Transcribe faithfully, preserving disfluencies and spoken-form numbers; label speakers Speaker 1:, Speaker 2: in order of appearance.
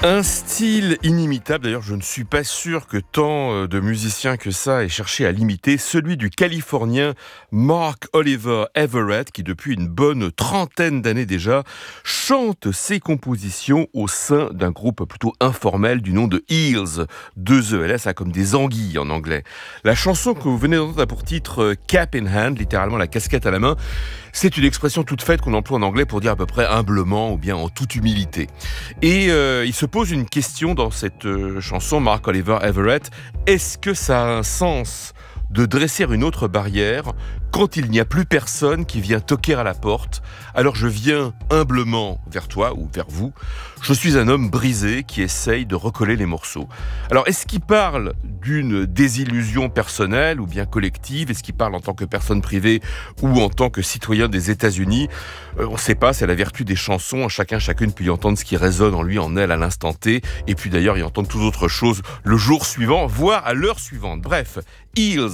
Speaker 1: Un style inimitable, d'ailleurs je ne suis pas sûr que tant de musiciens que ça aient cherché à l'imiter, celui du Californien Mark Oliver Everett, qui depuis une bonne trentaine d'années déjà, chante ses compositions au sein d'un groupe plutôt informel du nom de Eels, deux E L S, comme des anguilles en anglais. La chanson que vous venez d'entendre a pour titre Cap in Hand, littéralement la casquette à la main. C'est une expression toute faite qu'on emploie en anglais pour dire à peu près humblement ou bien en toute humilité. Et euh, il se pose une question dans cette euh, chanson, Mark Oliver Everett. Est-ce que ça a un sens de dresser une autre barrière quand il n'y a plus personne qui vient toquer à la porte? Alors je viens humblement vers toi ou vers vous. Je suis un homme brisé qui essaye de recoller les morceaux. Alors est-ce qu'il parle d'une désillusion personnelle ou bien collective? Est-ce qu'il parle en tant que personne privée ou en tant que citoyen des États-Unis? euh, On ne sait pas, c'est la vertu des chansons. Chacun, chacune peut y entendre ce qui résonne en lui, en elle, à l'instant T. Et puis d'ailleurs, y entendre toute autre chose le jour suivant, voire à l'heure suivante. Bref, Eels.